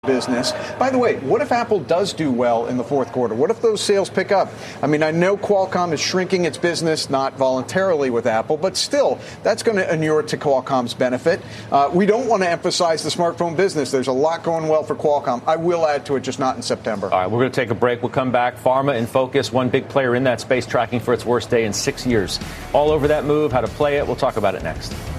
business. By the way, what if Apple does do well in the fourth quarter? What if those sales pick up? I mean, I know Qualcomm is shrinking its business, not voluntarily with Apple, but still, that's going to inure to Qualcomm's benefit. We don't want to emphasize the smartphone business. There's a lot going well for Qualcomm. I will add to it, just not in September. All right, we're going to take a break. We'll come back. Pharma in focus, one big player in that space tracking for its worst day in 6 years. All over that move, how to play it. We'll talk about it next.